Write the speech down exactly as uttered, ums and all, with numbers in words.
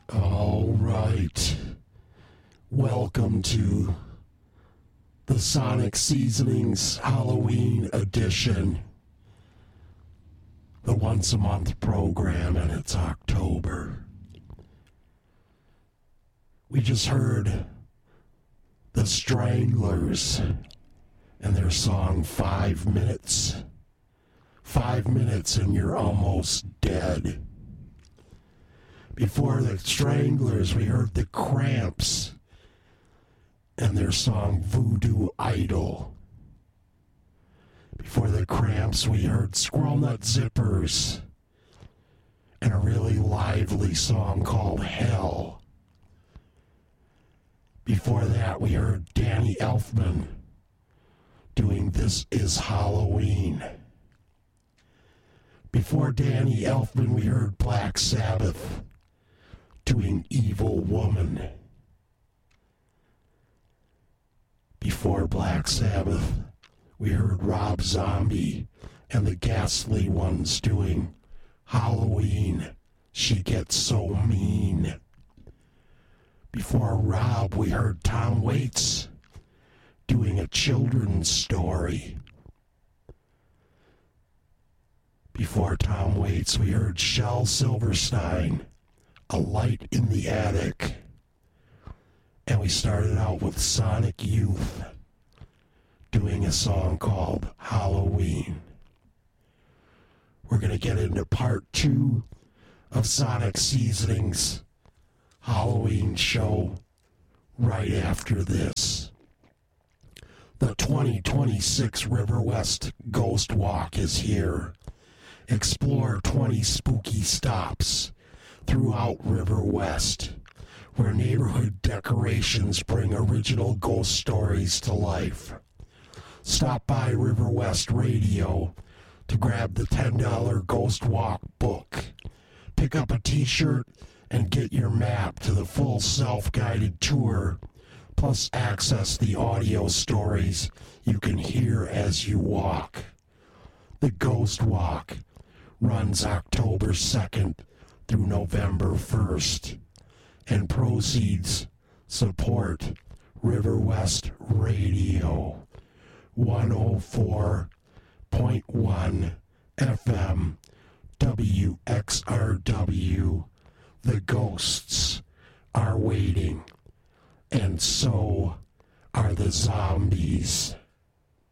All right. Welcome to the Sonic Seasonings Halloween edition. The once a month program, and it's October. We just heard the Stranglers and their song Five Minutes. Five minutes and you're almost dead. Before the Stranglers, we heard the Cramps and their song Voodoo Idol. Before the Cramps, we heard Squirrel Nut Zippers and a really lively song called Hell. Before that, we heard Danny Elfman doing This Is Halloween. Before Danny Elfman, we heard Black Sabbath doing Evil Woman. Before Black Sabbath, we heard Rob Zombie and the Ghastly Ones doing Halloween, She Gets So Mean. Before Rob, we heard Tom Waits doing a children's story. Before Tom Waits, we heard Shel Silverstein, A Light in the Attic. And we started out with Sonic Youth doing a song called Halloween. We're going to get into part two of Sonic Seasonings Halloween show right after this. The twenty twenty-six River West Ghost Walk is here. Explore twenty spooky stops throughout River West, where neighborhood decorations bring original ghost stories to life. Stop by River West Radio to grab the ten dollar Ghost Walk book. Pick up a t-shirt and get your map to the full self-guided tour, plus access the audio stories you can hear as you walk. The Ghost Walk runs October second through November first, and proceeds support River West Radio, one oh four point one F M, W X R W. The ghosts are waiting, and so are the zombies.